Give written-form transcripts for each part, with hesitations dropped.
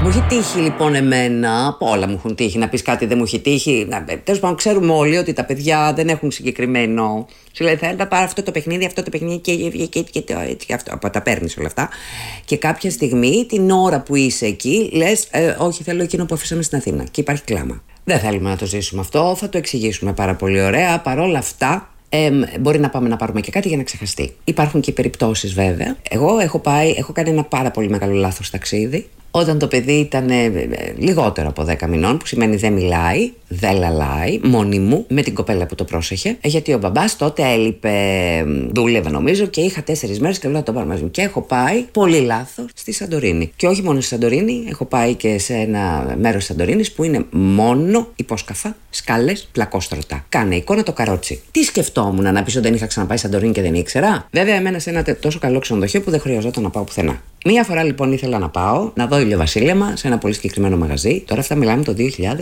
Μου έχει τύχει λοιπόν εμένα, από όλα μου έχουν τύχει, να πεις κάτι δεν μου έχει τύχει. Τέλος πάντων, ξέρουμε όλοι ότι τα παιδιά δεν έχουν συγκεκριμένο. Σου λέει, θα πάρω αυτό το παιχνίδι και αυτό. Από τα παίρνεις όλα αυτά. Και κάποια στιγμή, την ώρα που είσαι εκεί, λες, όχι, θέλω εκείνο που αφήσαμε στην Αθήνα. Και υπάρχει κλάμα. Δεν θέλουμε να το ζήσουμε αυτό, θα το εξηγήσουμε πάρα πολύ ωραία. Παρόλα αυτά, μπορεί να πάμε να πάρουμε και κάτι για να ξεχαστεί. Υπάρχουν και περιπτώσεις βέβαια. Εγώ έχω κάνει ένα πάρα πολύ μεγάλο λάθος ταξίδι. Όταν το παιδί ήταν λιγότερο από 10 μηνών, που σημαίνει δεν μιλάει, δεν λαλάει, μόνη μου, με την κοπέλα που το πρόσεχε, γιατί ο μπαμπάς τότε έλειπε, δούλευε νομίζω και είχα 4 μέρες και λέω το πάρω μαζί μου. Και έχω πάει, πολύ λάθος, στη Σαντορίνη. Και όχι μόνο στη Σαντορίνη, έχω πάει και σε ένα μέρος της Σαντορίνης που είναι μόνο υπόσκαφα, σκάλες, πλακόστρωτα. Κάνε εικόνα το καρότσι. Τι σκεφτόμουν να πεις ότι δεν είχα ξαναπάει Σαντορίνη και δεν ήξερα. Βέβαια, εμένα σε ένα τόσο καλό ξενοδοχείο που δεν χρειαζόταν να πάω πουθενά. Μία φορά λοιπόν ήθελα να πάω να δω ηλιοβασίλεμα σε ένα πολύ συγκεκριμένο μαγαζί. Τώρα αυτά μιλάμε το 2006.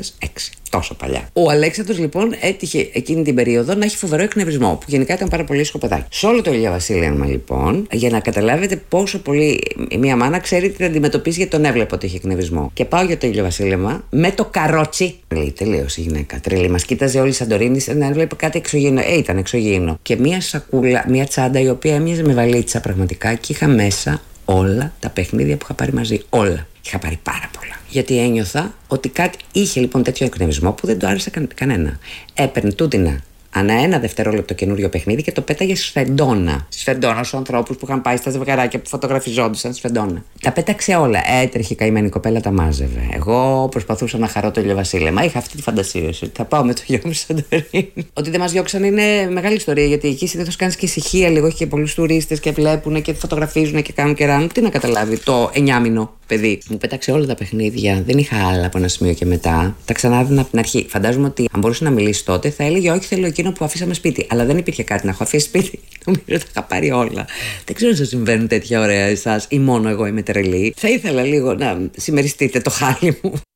Τόσο παλιά. Ο Αλέξανδρος λοιπόν έτυχε εκείνη την περίοδο να έχει φοβερό εκνευρισμό, που γενικά ήταν πάρα πολύ σκοπεδάκι. Σε όλο το ηλιοβασίλεμα λοιπόν, για να καταλάβετε πόσο πολύ μία μάνα ξέρει τι να αντιμετωπίσει, γιατί τον έβλεπε ότι είχε εκνευρισμό. Και πάω για το ηλιοβασίλεμα με το καρότσι. Τρελή, τελείωσε η γυναίκα. Τρελή. Μας κοίταζε όλη η Σαντορίνη να έβλεπε κάτι εξωγήινο. Ήταν εξωγήινο. Και μία σακούλα, μία τσάντα η οποία έμοιαζε με βαλίτσα πραγματικά και είχα μέσα όλα τα παιχνίδια που είχα πάρει μαζί. Όλα. Είχα πάρει πάρα πολλά. Γιατί ένιωθα ότι κάτι είχε λοιπόν τέτοιο εκνευρισμό που δεν το άρεσε κανένα. Έπαιρνε τούτινα ανά ένα δευτερόλεπτο καινούριο παιχνίδι και το πέταγε σφεντόνα. Σφεντόνα στους ανθρώπους που είχαν πάει στα ζευγαράκια που φωτογραφιζόντουσαν σφεντόνα. Τα πέταξε όλα. Έτρεχε η καημένη κοπέλα, τα μάζευε. Εγώ προσπαθούσα να χαρώ το ηλιοβασίλεμα. Είχα αυτή τη φαντασία ότι θα πάω με το γιο μου στη Σαντορίνη. Ότι δεν μας διώξαν είναι μεγάλη ιστορία, γιατί εκεί συνήθως κάνεις και ησυχία λίγο. Έχει και πολλούς τουρίστες και βλέπουν και φωτογραφίζουν και κάνουν και ράνουν. Τι να καταλάβει το 9μηνο παιδί. Μου πέταξε όλα τα παιχνίδια. Δεν είχα άλλα από ένα σημείο και μετά. Τα ξανάδινα από την αρχή. Φαντάζομαι ότι αν μπορούσε να μιλήσει τότε θα έλεγε όχι, θέλω εκείνο που αφήσαμε σπίτι. Αλλά δεν υπήρχε κάτι να έχω αφήσει σπίτι. Νομίζω ότι τα είχα πάρει όλα. Δεν ξέρω αν σας συμβαίνουν τέτοια ωραία εσάς ή μόνο εγώ είμαι τρελή. Θα ήθελα λίγο να συμμεριστείτε το χάλι μου.